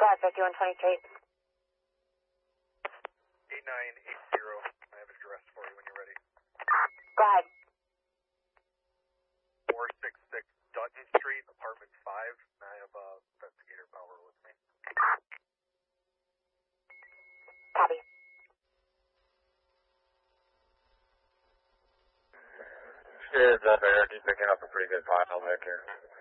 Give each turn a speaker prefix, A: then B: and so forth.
A: South 5123.
B: 8980. I have address for you when you're ready.
A: Go ahead.
B: 466 Dutton Street, apartment 5. I have investigator power with me.
A: Copy.
C: Is up there? He's picking up a pretty good pile back here.